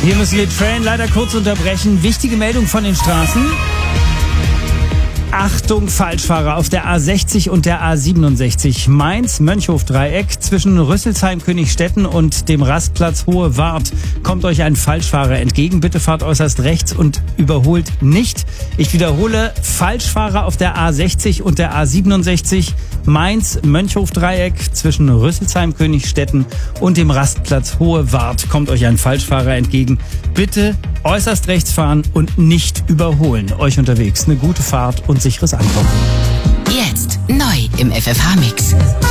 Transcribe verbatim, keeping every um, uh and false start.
Hier müssen wir Train leider kurz unterbrechen. Wichtige Meldung von den Straßen. Achtung, Falschfahrer auf der A sechzig und der A siebenundsechzig. Mainz-Mönchhof-Dreieck zwischen Rüsselsheim-Königstetten und dem Rastplatz Hohe Wart kommt euch ein Falschfahrer entgegen. Bitte fahrt äußerst rechts und überholt nicht. Ich wiederhole, Falschfahrer auf der A sechzig und der A siebenundsechzig. Mainz-Mönchhof-Dreieck zwischen Rüsselsheim-Königstetten und dem Rastplatz Hohe Wart kommt euch ein Falschfahrer entgegen. Bitte äußerst rechts fahren und nicht überholen. Euch unterwegs eine gute Fahrt und sicheres Ankommen. Jetzt neu im F F H-Mix.